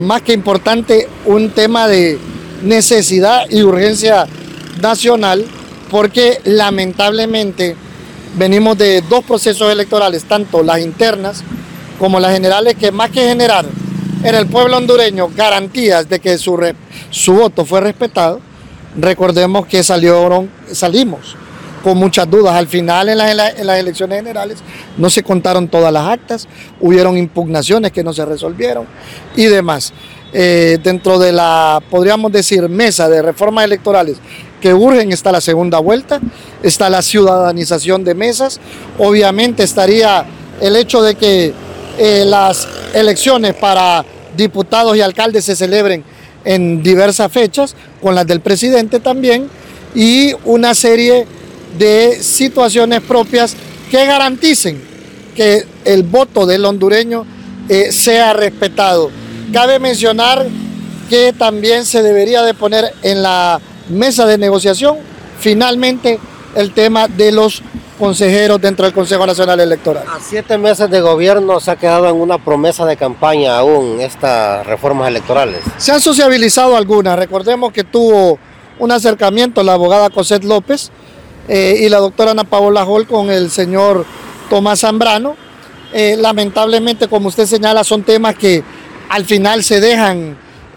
Más que importante, un tema de necesidad y urgencia nacional, porque lamentablemente venimos de dos procesos electorales, tanto las internas como las generales, que más que generar en el pueblo hondureño garantías de que su voto fue respetado, recordemos que salimos con muchas dudas. Al final, en las elecciones generales, no se contaron todas las actas, hubieron impugnaciones que no se resolvieron y demás. Dentro de la, podríamos decir, mesa de reformas electorales que urgen está la segunda vuelta, está la ciudadanización de mesas, obviamente estaría el hecho de que las elecciones para diputados y alcaldes se celebren en diversas fechas, con las del presidente también, y una serie de situaciones propias que garanticen que el voto del hondureño sea respetado. Cabe mencionar que también se debería de poner en la mesa de negociación finalmente el tema de los consejeros dentro del Consejo Nacional Electoral. A 7 meses de gobierno se ha quedado en una promesa de campaña aún estas reformas electorales. Se han sociabilizado algunas. Recordemos que tuvo un acercamiento la abogada Cosette López y la doctora Ana Paola Hall con el señor Tomás Zambrano. Lamentablemente, como usted señala, son temas que al final se dejan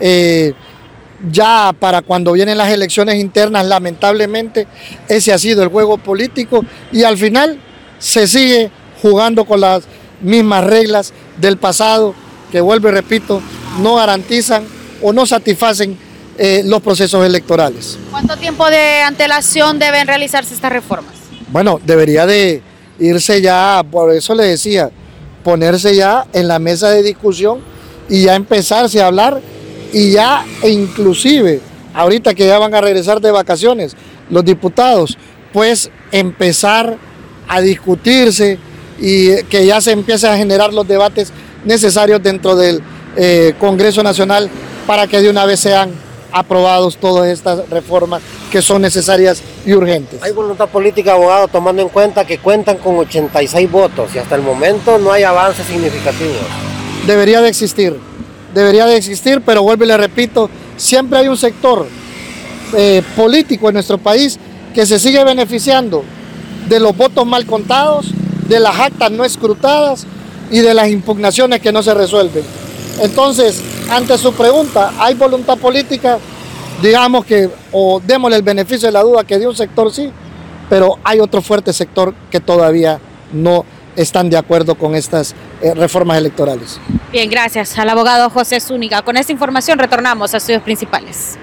ya para cuando vienen las elecciones internas. Lamentablemente ese ha sido el juego político y al final se sigue jugando con las mismas reglas del pasado que, vuelvo y repito, no garantizan o no satisfacen los procesos electorales. ¿Cuánto tiempo de antelación deben realizarse estas reformas? Bueno, debería de irse ya, por eso le decía, ponerse ya en la mesa de discusión y ya empezarse a hablar y ya, e inclusive, ahorita que ya van a regresar de vacaciones los diputados, pues empezar a discutirse y que ya se empiecen a generar los debates necesarios dentro del Congreso Nacional para que de una vez sean aprobados todas estas reformas que son necesarias y urgentes. Hay voluntad política, abogado, tomando en cuenta que cuentan con 86 votos y hasta el momento no hay avances significativos. Debería de existir, pero vuelvo y le repito, siempre hay un sector político en nuestro país que se sigue beneficiando de los votos mal contados, de las actas no escrutadas y de las impugnaciones que no se resuelven. Entonces, ante su pregunta, ¿hay voluntad política? Digamos que, o démosle el beneficio de la duda, que de un sector sí, pero hay otro fuerte sector que todavía no están de acuerdo con estas reformas electorales. Bien, gracias al abogado José Zúñiga. Con esta información retornamos a estudios principales.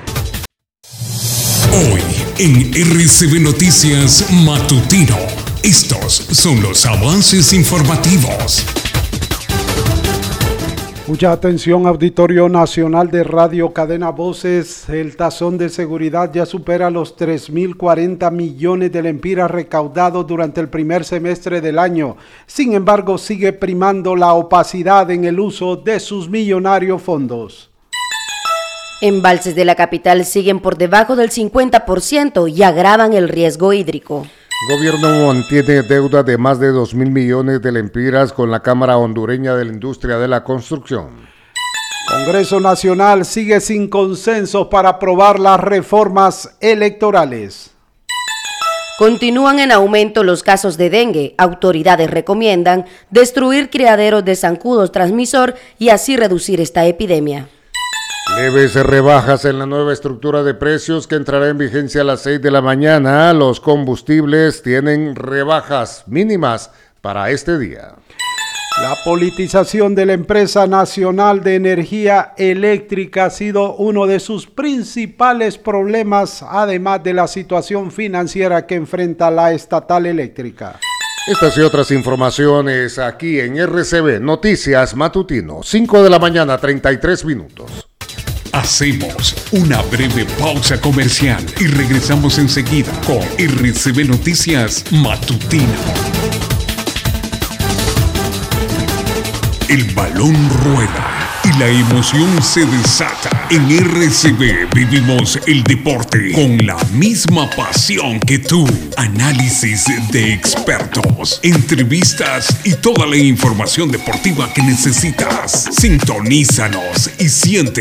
Hoy en RCB Noticias Matutino, estos son los avances informativos. Mucha atención, Auditorio Nacional de Radio Cadena Voces. El tazón de seguridad ya supera los 3.040 millones de lempiras recaudados durante el primer semestre del año. Sin embargo, sigue primando la opacidad en el uso de sus millonarios fondos. Embalses de la capital siguen por debajo del 50% y agravan el riesgo hídrico. Gobierno mantiene deuda de más de 2.000 millones de lempiras con la Cámara Hondureña de la Industria de la Construcción. Congreso Nacional sigue sin consenso para aprobar las reformas electorales. Continúan en aumento los casos de dengue. Autoridades recomiendan destruir criaderos de zancudos transmisor y así reducir esta epidemia. Leves rebajas en la nueva estructura de precios que entrará en vigencia a las 6 de la mañana. Los combustibles tienen rebajas mínimas para este día. La politización de la Empresa Nacional de Energía Eléctrica ha sido uno de sus principales problemas, además de la situación financiera que enfrenta la estatal eléctrica. Estas y otras informaciones aquí en RCB Noticias Matutino, 5 de la mañana, 33 minutos. Hacemos una breve pausa comercial y regresamos enseguida con RCB Noticias Matutino. El balón rueda. y la emoción se desata. En RCB vivimos el deporte con la misma pasión que tú. Análisis de expertos, entrevistas y toda la información deportiva que necesitas. Sintonízanos y siente